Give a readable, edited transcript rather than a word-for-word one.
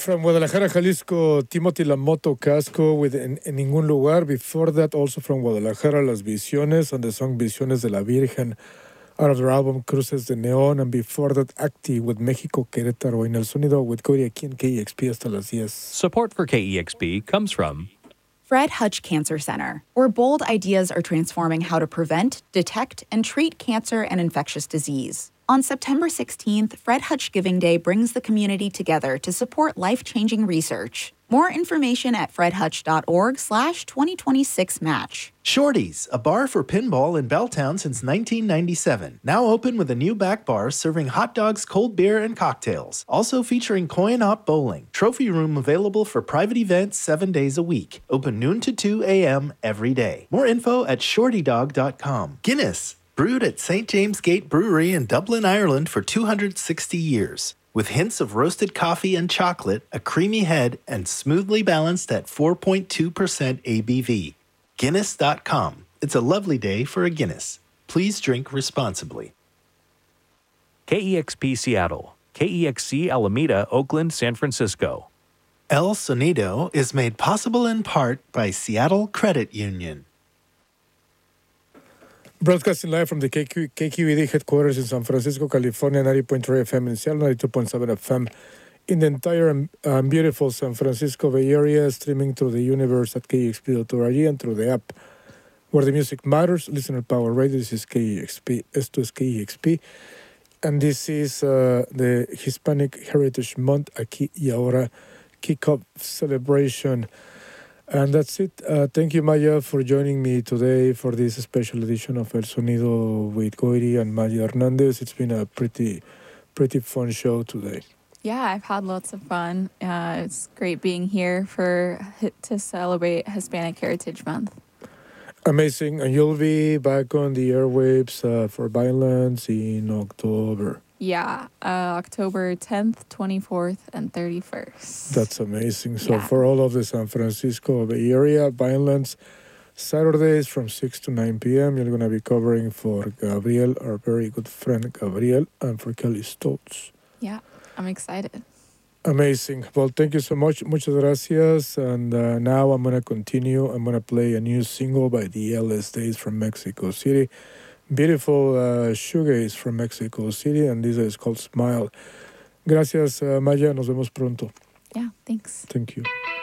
from Guadalajara, Jalisco, Timothy Lamoto Casco with En Ningún Lugar. Before that, also from Guadalajara, Las Visiones and the song Visiones de la Virgen out of their album Cruces de Neón. And before that, Acti with México Querétaro en el sonido with Cody aquí en KEXP hasta las 10. Support for KEXP comes from Fred Hutch Cancer Center, where bold ideas are transforming how to prevent, detect, and treat cancer and infectious disease. On September 16th, Fred Hutch Giving Day brings the community together to support life-changing research. More information at fredhutch.org/2026match. Shorty's, a bar for pinball in Belltown since 1997. Now open with a new back bar serving hot dogs, cold beer, and cocktails. Also featuring coin-op bowling. Trophy room available for private events 7 days a week. Open noon to 2 a.m. every day. More info at shortydog.com. Guinness, brewed at St. James Gate Brewery in Dublin, Ireland for 260 years. With hints of roasted coffee and chocolate, a creamy head, and smoothly balanced at 4.2% ABV. Guinness.com. It's a lovely day for a Guinness. Please drink responsibly. KEXP Seattle, KEXC Alameda, Oakland, San Francisco. El Sonido is made possible in part by Seattle Credit Union. Broadcasting live from the KQED headquarters in San Francisco, California, 90.3 FM in Seattle, 92.7 FM in the entire beautiful San Francisco Bay Area, streaming through the universe at KEXP.org and through the app where the music matters. Listener Power Radio, this is KEXP, esto es KEXP, and this is the Hispanic Heritage Month, Aquí y Ahora kickoff celebration. And that's it. Thank you, Maya, for joining me today for this special edition of El Sonido with Goiri and Maya Hernandez. It's been a pretty fun show today. Yeah, I've had lots of fun. It's great being here to celebrate Hispanic Heritage Month. Amazing. And you'll be back on the airwaves for Violence in October. Yeah, October 10th, 24th, and 31st. That's amazing. So for all of the San Francisco Bay Area, Violence, Saturdays from 6 to 9 p.m., you're going to be covering for Gabriel, our very good friend Gabriel, and for Kelly Stoltz. Yeah, I'm excited. Amazing. Well, thank you so much. Muchas gracias. And now I'm going to continue. I'm going to play a new single by the LS Days from Mexico City. Beautiful shoegaze from Mexico City, and this is called Smile. Gracias, Maya. Nos vemos pronto. Yeah, thanks. Thank you.